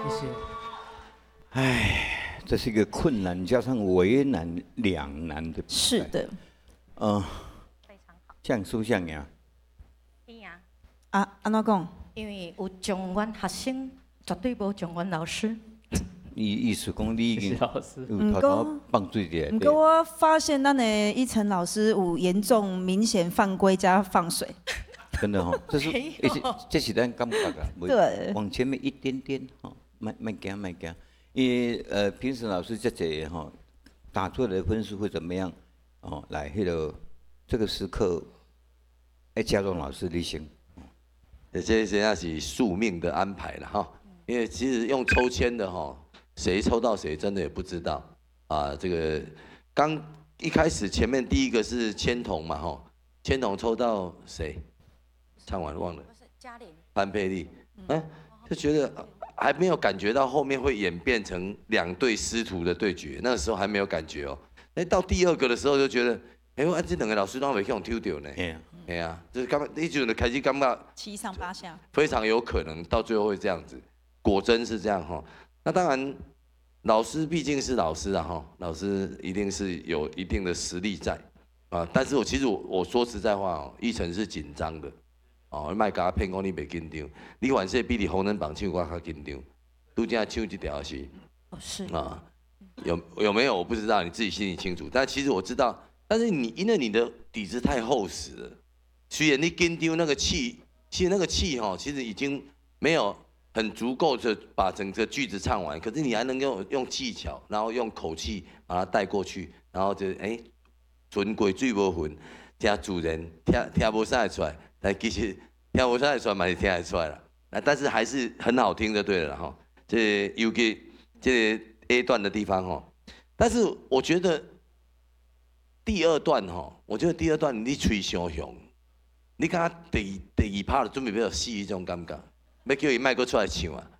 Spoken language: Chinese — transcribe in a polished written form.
谢。 哎，这是一个困难加上为难两难的比赛。 是的。 非常好。 像输像赢。 对呀。 啊，安怎讲？ 因为有状元学生，绝对无状元老师。 意思讲你已经唔偷偷放水者。 唔过我发现咱的依晨老师有严重明显犯规加放水。 真的哈，这是咱感觉啊， 对， 往前面一点点哈，慢行。因为评审老师这些哈，打出来的分数会怎么样？哦，来，这个时刻，嘉荣老师你先。 这实在是宿命的安排了哈，因为其实用抽签的哈，谁抽到谁真的也不知道啊。这个刚一开始前面第一个是千桐嘛哈，千桐抽到谁？唱完忘了。 不是嘉玲。 潘佩丽，就觉得还没有感觉到后面会演变成2对师徒的对决，那个时候还没有感觉哦。到第2个的时候就觉得，我这2个老师都没用丢掉呢。哎呀，就是刚一就开始感觉 7上8下， 非常有可能到最后会这样子，果真是这样哈。那当然，老师毕竟是老师啊哈，老师一定是有一定的实力在啊。但是其实我说实在话哦，奕晨是紧张的。哦，卖甲我骗讲你袂紧张，你反正比你红人榜唱我较紧张，拄则唱这条是。 是啊，有没有我不知道，你自己心里清楚。但其实我知道，但是因为你的底子太厚实了，虽然你紧张那个气，其实那个气哈，其实已经没有很足够的把整个句子唱完，可是你还能用技巧，然后用口气把它带过去，然后就船过水无痕，真自然，听无啥会出来。但其实听不出来出来嘛是听得出来了，但是还是很好听就对了哈。这尤其这 A 段的地方哈，但是我觉得第2段哈，我觉得第2段你吹伤雄，你看第2 part 准备要死迄种感觉，要叫伊麦克出来唱啊，